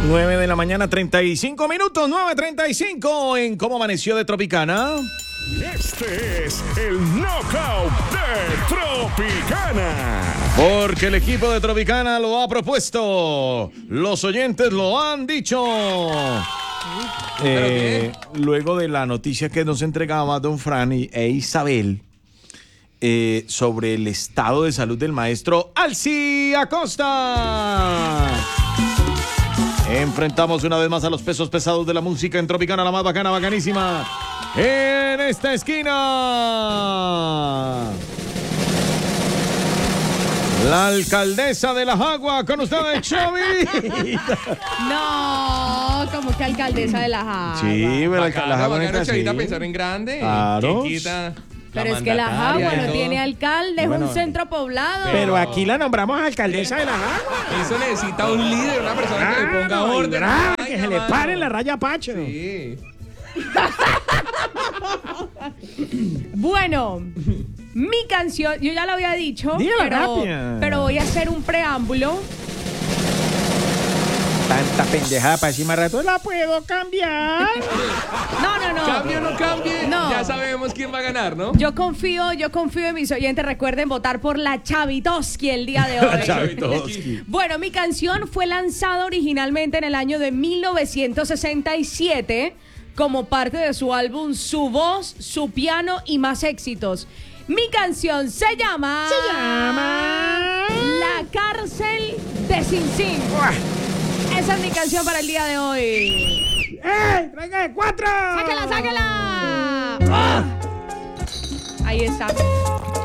9 de la mañana, 35 minutos, 9:35 en Cómo Amaneció de Tropicana. Este es el Knockout de Tropicana. Porque el equipo de Tropicana lo ha propuesto. Los oyentes lo han dicho. Luego de la noticia que nos entregaba don Fran e Isabel sobre el estado de salud del maestro Alci Acosta. Enfrentamos una vez más a los pesos pesados de la música en Tropicana, la más bacana, bacanísima. En esta esquina, la alcaldesa de La Jagua, con ustedes, Chavi. No, como que alcaldesa de La Jagua. Sí, pero la Jagua Bacano, sí. Chavita, pensar en grande. Claro. Chiquita. Pero es que La Jagua no tiene alcalde, es Bueno, un centro poblado. Pero aquí la nombramos alcaldesa de La Jagua. Eso necesita un líder, una persona que le ponga orden. Brava, Ay, que se le mano. pare la raya a Pacho. Sí. Bueno, mi canción, yo ya lo había dicho, Dígala rápida. pero voy a hacer un preámbulo. Tanta pendejada para encima rato. ¿La puedo cambiar? No. Cambie o no cambie, No. ya sabemos quién va a ganar, ¿no? Yo confío en mis oyentes. Recuerden votar por la Chavitoski el día de hoy. Chavitoski. Bueno, mi canción fue lanzada originalmente en el año de 1967 como parte de su álbum Su Voz, Su Piano y Más Éxitos. Mi canción se llama La Cárcel de Sin Sin. Esa es mi canción para el día de hoy. ¡Traiga de 4! ¡Sáquela! ¡Ah! Ahí está.